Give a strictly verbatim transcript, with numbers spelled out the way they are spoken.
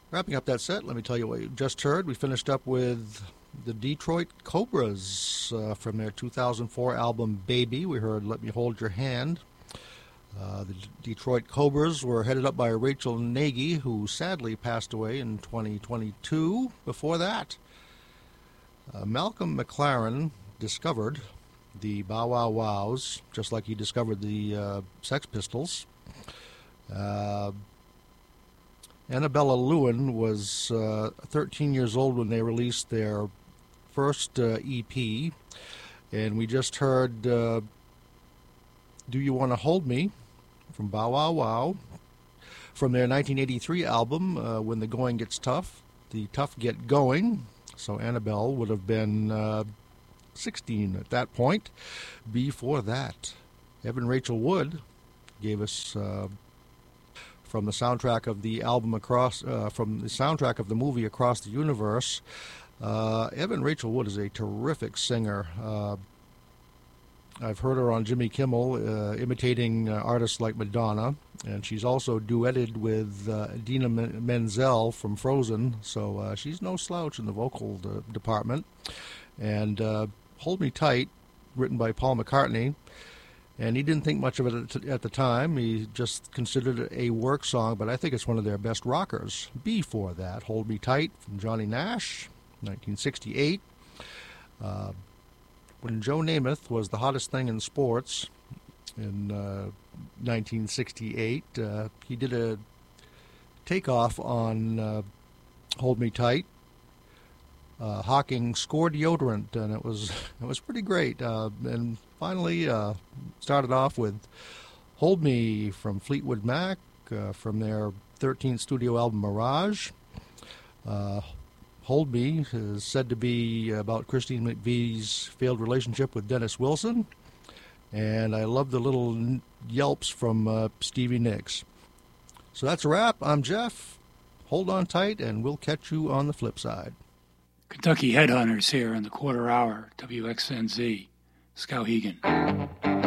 Wrapping up that set, let me tell you what you just heard. We finished up with the Detroit Cobras uh, from their two thousand four album Baby. We heard Let Me Hold Your Hand. Uh, the D- Detroit Cobras were headed up by Rachel Nagy, who sadly passed away in twenty twenty-two. Before that, uh, Malcolm McLaren discovered the Bow Wow Wows, just like he discovered the uh, Sex Pistols. Uh, Annabella Lewin was uh, thirteen years old when they released their first uh, E P, and we just heard uh, Do You Want to Hold Me from Bow Wow Wow from their nineteen eighty-three album, uh, When the Going Gets Tough, The Tough Get Going. So Annabelle would have been uh, sixteen at that point. Before that, Evan Rachel Wood gave us... Uh, from the soundtrack of the album across, uh, from the soundtrack of the movie Across the Universe. Uh, Evan Rachel Wood is a terrific singer. Uh, I've heard her on Jimmy Kimmel uh, imitating uh, artists like Madonna, and she's also duetted with uh, Idina Menzel from Frozen, so uh, she's no slouch in the vocal de- department. And uh, Hold Me Tight, written by Paul McCartney, and he didn't think much of it at the time. He just considered it a work song, but I think it's one of their best rockers. Before that, Hold Me Tight from Johnny Nash, nineteen sixty-eight. Uh, when Joe Namath was the hottest thing in sports in uh, nineteen sixty-eight, uh, he did a takeoff on uh, Hold Me Tight, uh, hawking Score deodorant, and it was it was pretty great. Uh, and finally, uh, started off with Hold Me from Fleetwood Mac uh, from their thirteenth studio album Mirage. Uh, Hold Me is said to be about Christine McVie's failed relationship with Dennis Wilson. And I love the little yelps from uh, Stevie Nicks. So that's a wrap. I'm Jeff. Hold on tight, and we'll catch you on the flip side. Kentucky Headhunters here in the quarter hour, W X N Z, Skowhegan.